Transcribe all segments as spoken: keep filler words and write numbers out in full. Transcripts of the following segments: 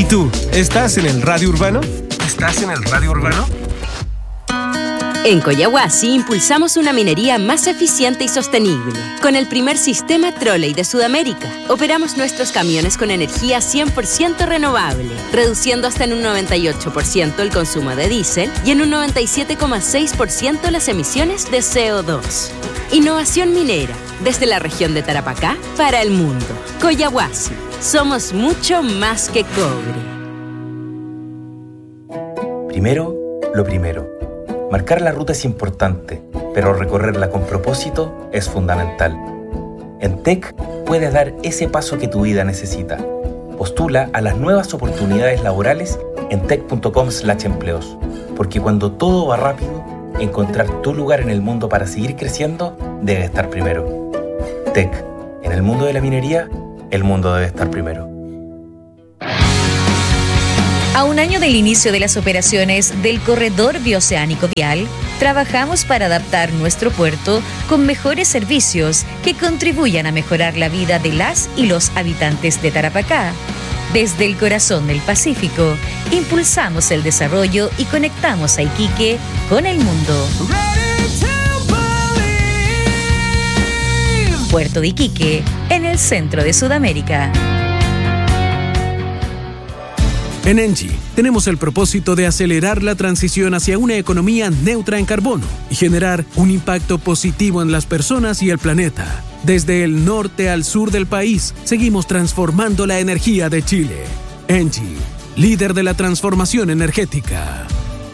¿Y tú, estás en el radio urbano? ¿Estás en el radio urbano? En Collahuasi impulsamos una minería más eficiente y sostenible. Con el primer sistema Trolley de Sudamérica, operamos nuestros camiones con energía cien por ciento renovable, reduciendo hasta en un noventa y ocho por ciento el consumo de diésel y en un noventa y siete coma seis por ciento las emisiones de C O dos. Innovación minera, desde la región de Tarapacá para el mundo. Collahuasi, somos mucho más que cobre. Primero, lo primero. Marcar la ruta es importante, pero recorrerla con propósito es fundamental. En T E C puedes dar ese paso que tu vida necesita. Postula a las nuevas oportunidades laborales en tec punto com slash empleos, porque cuando todo va rápido, encontrar tu lugar en el mundo para seguir creciendo debe estar primero. T E C, en el mundo de la minería, el mundo debe estar primero. A un año del inicio de las operaciones del Corredor Bioceánico Vial, trabajamos para adaptar nuestro puerto con mejores servicios que contribuyan a mejorar la vida de las y los habitantes de Tarapacá. Desde el corazón del Pacífico, impulsamos el desarrollo y conectamos a Iquique con el mundo. Puerto de Iquique, en el centro de Sudamérica. En Engie tenemos el propósito de acelerar la transición hacia una economía neutra en carbono y generar un impacto positivo en las personas y el planeta. Desde el norte al sur del país, seguimos transformando la energía de Chile. Engie, líder de la transformación energética.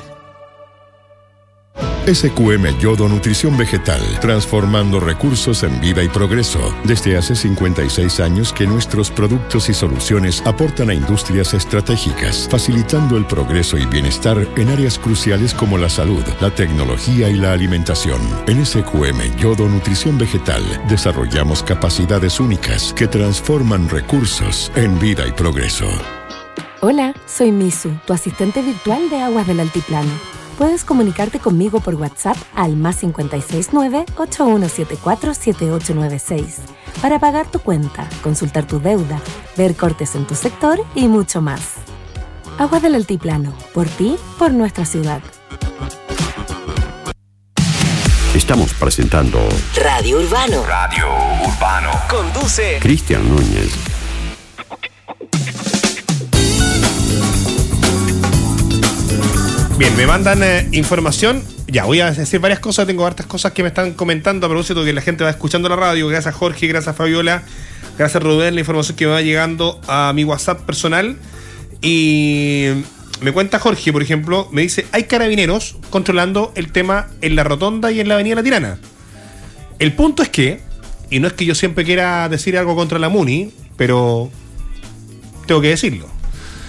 S Q M Yodo Nutrición Vegetal, transformando recursos en vida y progreso. Desde hace cincuenta y seis años que nuestros productos y soluciones aportan a industrias estratégicas, facilitando el progreso y bienestar en áreas cruciales como la salud, la tecnología y la alimentación. En S Q M Yodo Nutrición Vegetal, desarrollamos capacidades únicas que transforman recursos en vida y progreso. Hola, soy Misu, tu asistente virtual de Aguas del Altiplano. Puedes comunicarte conmigo por WhatsApp al más cinco seis nueve, ocho uno siete cuatro, siete ocho nueve seis para pagar tu cuenta, consultar tu deuda, ver cortes en tu sector y mucho más. Aguas del Altiplano, por ti, por nuestra ciudad. Estamos presentando Radio Urbano. Radio Urbano. Conduce Cristian Núñez. Bien, me mandan eh, información. Ya, voy a decir varias cosas. Tengo hartas cosas que me están comentando a propósito de que la gente va escuchando la radio. Gracias Jorge, gracias Fabiola, gracias Rubén, la información que me va llegando a mi WhatsApp personal. Y me cuenta Jorge, por ejemplo, me dice, hay carabineros controlando el tema en la Rotonda y en la Avenida La Tirana. El punto es que, y no es que yo siempre quiera decir algo contra la Muni, pero tengo que decirlo.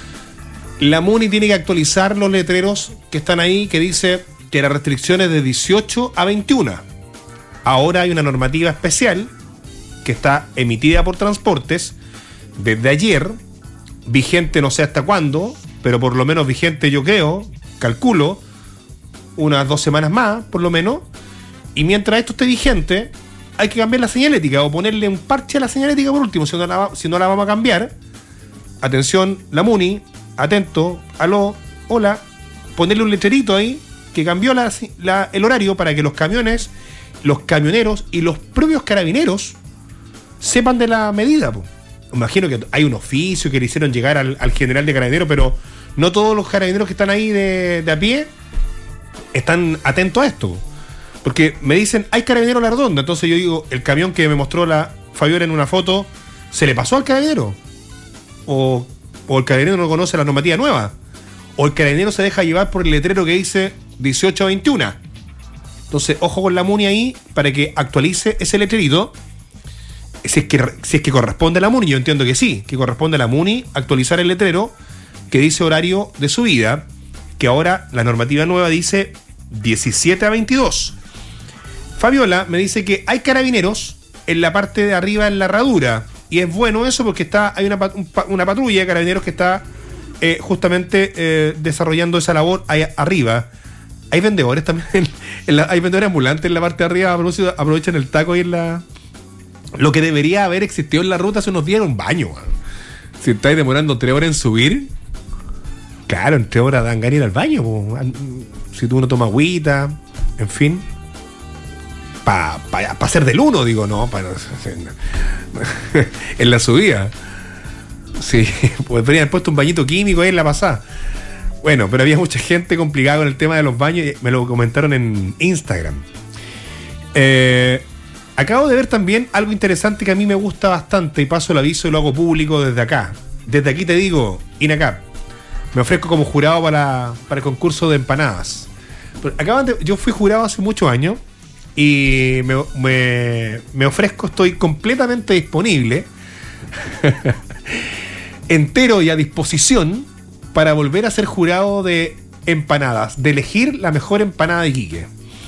La Muni tiene que actualizar los letreros que están ahí, que dice que la restricción es de dieciocho a veintiuno. Ahora hay una normativa especial que está emitida por Transportes desde ayer, vigente no sé hasta cuándo, pero por lo menos vigente yo creo, calculo, unas dos semanas más, por lo menos. Y mientras esto esté vigente, hay que cambiar la señalética o ponerle un parche a la señalética por último, si no la, si no la vamos a cambiar. Atención, la Muni, atento, aló, hola, ponerle un letrerito ahí que cambió la, la, el horario para que los camiones, los camioneros y los propios carabineros sepan de la medida. Po. Imagino que hay un oficio que le hicieron llegar al, al general de carabineros, pero no todos los carabineros que están ahí de, de a pie están atentos a esto. Porque me dicen, hay carabinero La Rotonda, entonces yo digo, el camión que me mostró la Fabiola en una foto, ¿se le pasó al carabinero? O... o el carabinero no conoce la normativa nueva, o el carabinero se deja llevar por el letrero que dice dieciocho a veintiuno. Entonces, ojo con la Muni ahí para que actualice ese letrerito, si es que, si es que corresponde a la Muni. Yo entiendo que sí, que corresponde a la Muni actualizar el letrero que dice horario de subida, que ahora la normativa nueva dice diecisiete a veintidós. Fabiola me dice que hay carabineros en la parte de arriba en la herradura. Y es bueno eso porque está hay una, una patrulla de carabineros que está eh, justamente eh, desarrollando esa labor ahí arriba. Hay vendedores también, en, en la, hay vendedores ambulantes en la parte de arriba, aprovechan el taco y en la... Lo que debería haber existido en la ruta hace unos días era un baño. Man. Si estáis demorando tres horas en subir, Claro, entre horas dan ganas ir al baño, po. Si tú no tomas agüita, en fin. Para pa, pa ser del uno, digo, no, para en la subida. Sí, pues podrían haber puesto un bañito químico ahí en la pasada. Bueno, pero había mucha gente complicada con el tema de los baños y me lo comentaron en Instagram. Eh, acabo de ver también algo interesante que a mí me gusta bastante y paso el aviso y lo hago público desde acá. Desde aquí te digo, INACAP, me ofrezco como jurado para, para el concurso de empanadas. Acaban de, yo fui jurado hace muchos años y me, me, me ofrezco, estoy completamente disponible, entero y a disposición para volver a ser jurado de empanadas, de elegir la mejor empanada de Iquique.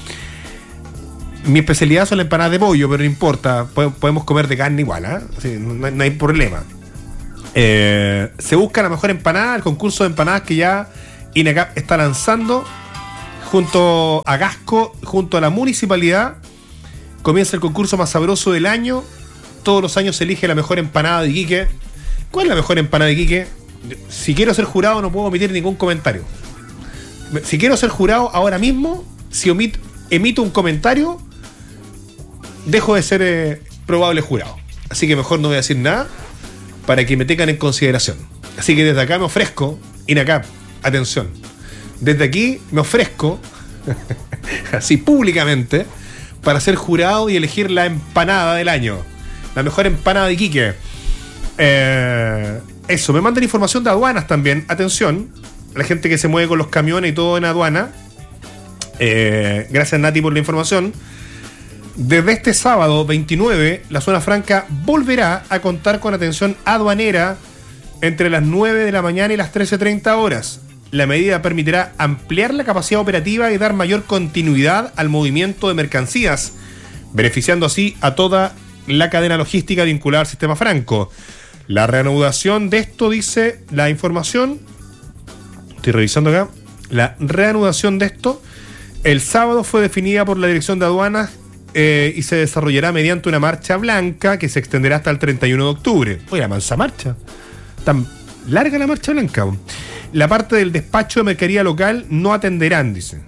Mi especialidad son las empanadas de pollo, pero no importa, podemos comer de carne igual, ¿eh? Sí, no, no hay problema. Eh, se busca la mejor empanada, el concurso de empanadas que ya INACAP está lanzando junto a Gasco, junto a la municipalidad. Comienza el concurso más sabroso del año. Todos los años se elige la mejor empanada de Iquique. ¿Cuál es la mejor empanada de Iquique? Si quiero ser jurado no puedo omitir ningún comentario. Si quiero ser jurado ahora mismo, si omito, emito un comentario, dejo de ser eh, probable jurado. Así que mejor no voy a decir nada para que me tengan en consideración. Así que desde acá me ofrezco, INACAP, atención, desde aquí me ofrezco, así públicamente, para ser jurado y elegir la empanada del año. La mejor empanada de Iquique. Eh, eso, me mandan información de aduanas también. Atención, la gente que se mueve con los camiones y todo en aduana. Eh, gracias, Nati, por la información. Desde este sábado veintinueve, la zona franca volverá a contar con atención aduanera entre las nueve de la mañana y las trece treinta horas. La medida permitirá ampliar la capacidad operativa y dar mayor continuidad al movimiento de mercancías, beneficiando así a toda la cadena logística vinculada al sistema franco. La reanudación de esto, dice la información, estoy revisando acá, la reanudación de esto el sábado fue definida por la Dirección de Aduanas eh, y se desarrollará mediante una marcha blanca que se extenderá hasta el treinta y uno de octubre. Oye, la mansa marcha, tan larga la marcha blanca. La parte del despacho de mercadería local no atenderán, dicen.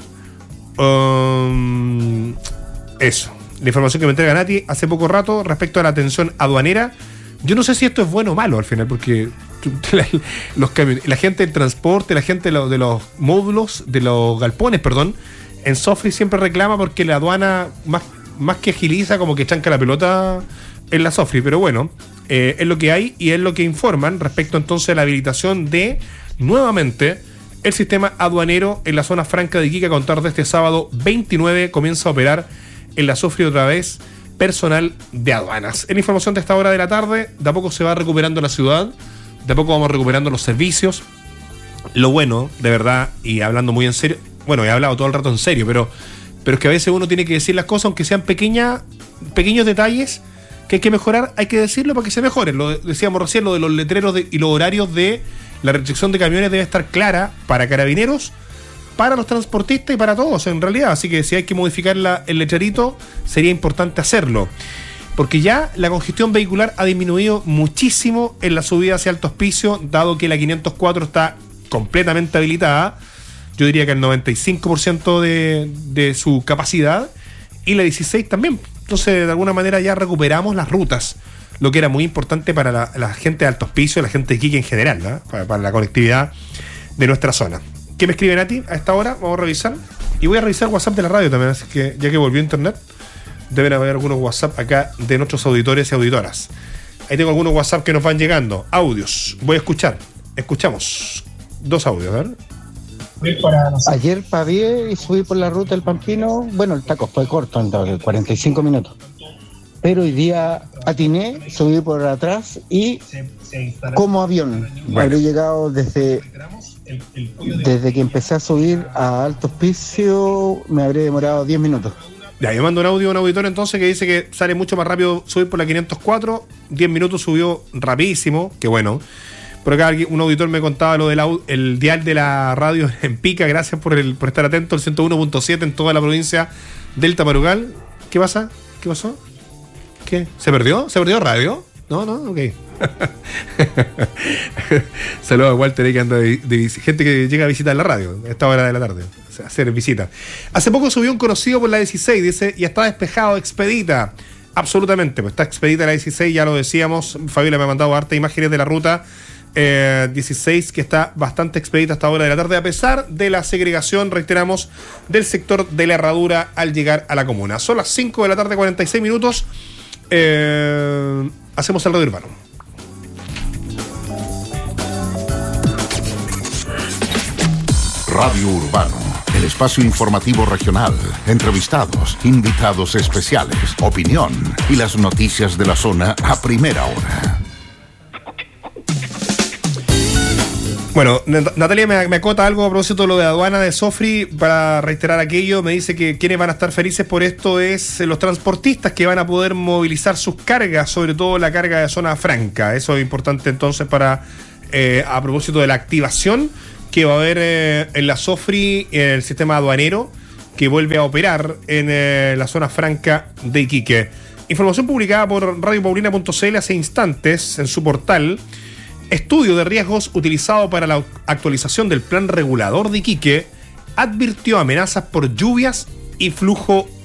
Um, eso. La información que me entrega Nati hace poco rato respecto a la atención aduanera. Yo no sé si esto es bueno o malo al final, porque la, los camiones, la gente del transporte, la gente de los, de los módulos, de los galpones, perdón, en Sofri siempre reclama porque la aduana más, más que agiliza, como que chanca la pelota en la Sofri. Pero bueno, eh, es lo que hay y es lo que informan respecto entonces a la habilitación de, nuevamente, el sistema aduanero en la zona franca de Iquique. A contar de este sábado veintinueve comienza a operar en la Sofri otra vez personal de aduanas. En información de esta hora de la tarde, de a poco se va recuperando la ciudad, de a poco vamos recuperando los servicios. Lo bueno, de verdad, y hablando muy en serio, bueno, he hablado todo el rato en serio, pero, pero es que a veces uno tiene que decir las cosas, aunque sean pequeñas, pequeños detalles que hay que mejorar, hay que decirlo para que se mejoren. Lo decíamos recién, lo de los letreros de, y los horarios de la restricción de camiones debe estar clara para carabineros, para los transportistas y para todos en realidad. Así que si hay que modificar la, el letrerito, sería importante hacerlo, porque ya la congestión vehicular ha disminuido muchísimo en la subida hacia Alto Hospicio, dado que la quinientos cuatro está completamente habilitada, yo diría que el noventa y cinco por ciento de, de su capacidad, y la dieciséis también. Entonces de alguna manera ya recuperamos las rutas, lo que era muy importante para la, la gente de Alto Hospicio, la gente de Iquique en general, ¿no? para, para la conectividad de nuestra zona. ¿Qué me escriben a ti a esta hora? Vamos a revisar. Y voy a revisar WhatsApp de la radio también, así que ya que volvió a internet, deben haber algunos WhatsApp acá de nuestros auditores y auditoras. Ahí tengo algunos WhatsApp que nos van llegando. Audios. Voy a escuchar. Escuchamos. Dos audios, ¿verdad? Ayer pavié y subí por la ruta del Pampino. Bueno, el taco fue corto, entonces, cuarenta y cinco minutos. Pero hoy día atiné, subí por atrás y como avión. Bueno. Habré llegado desde... Desde que empecé a subir a Alto Hospicio me habré demorado diez minutos. Ya, yo mando un audio a un auditor entonces que dice que sale mucho más rápido subir por la quinientos cuatro. diez minutos subió rapidísimo, que bueno. Por acá un auditor me contaba lo del el dial de la radio en Pica. Gracias por, el, por estar atento. El ciento uno punto siete en toda la provincia del Taparugal. ¿Qué pasa? ¿Qué pasó? ¿Qué? ¿Se perdió? ¿Se perdió radio? No, no, ok. Saludos a Walter, que anda de, de, gente que llega a visitar la radio a esta hora de la tarde, o sea, hacer visita. Hace poco subió un conocido por la dieciséis, dice, y está despejado, expedita. Absolutamente, pues está expedita la dieciséis, ya lo decíamos. Fabiola me ha mandado hartas imágenes de la ruta eh, dieciséis, que está bastante expedita hasta hora de la tarde, a pesar de la segregación, reiteramos, del sector de la Herradura al llegar a la comuna. Son las cinco de la tarde, cuarenta y seis minutos. Eh, hacemos el radio urbano. Radio Urbano, el espacio informativo regional, entrevistados, invitados especiales, opinión y las noticias de la zona a primera hora. Bueno, Natalia me, me acota algo a propósito de lo de aduana de Sofri, para reiterar aquello. Me dice que quienes van a estar felices por esto es los transportistas, que van a poder movilizar sus cargas, sobre todo la carga de zona franca. Eso es importante entonces para, eh, a propósito de la activación que va a haber eh, en la Sofri, en el sistema aduanero, que vuelve a operar en eh, la zona franca de Iquique. Información publicada por radio paulina punto c l hace instantes en su portal. Estudio de riesgos utilizado para la actualización del plan regulador de Iquique advirtió amenazas por lluvias y flujo